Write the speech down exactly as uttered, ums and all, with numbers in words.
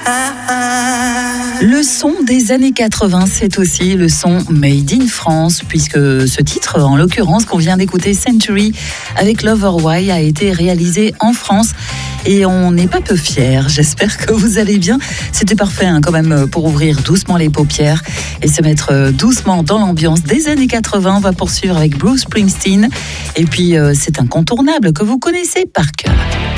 Le son des années quatre-vingts, c'est aussi le son Made in France, puisque ce titre, en l'occurrence, qu'on vient d'écouter, Century, avec Love or Why, a été réalisé en France. Et on n'est pas peu fiers. J'espère que vous allez bien. C'était parfait hein, quand même pour ouvrir doucement les paupières et se mettre doucement dans l'ambiance des années quatre-vingts. On va poursuivre avec Bruce Springsteen. Et puis, euh, c'est incontournable que vous connaissez par cœur.